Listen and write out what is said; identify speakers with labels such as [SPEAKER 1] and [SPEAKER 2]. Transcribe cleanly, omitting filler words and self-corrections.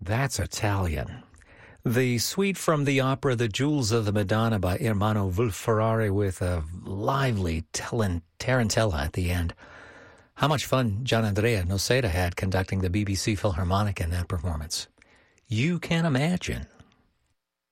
[SPEAKER 1] That's Italian. The suite from the opera The Jewels of the Madonna by Ermanno Ferrari with a lively tarantella at the end. How much fun Gianandrea Noseda had conducting the BBC Philharmonic in that performance. You can imagine